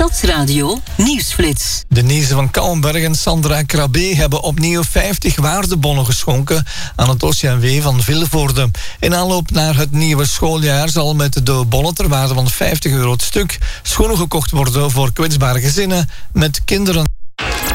Stadsradio Nieuwsflits. Denise van Kalmberg en Sandra Krabbe hebben opnieuw 50 waardebonnen geschonken aan het OCMW van Vilvoorde. In aanloop naar het nieuwe schooljaar zal met de bonnen ter waarde van €50 het stuk schoenen gekocht worden voor kwetsbare gezinnen met kinderen.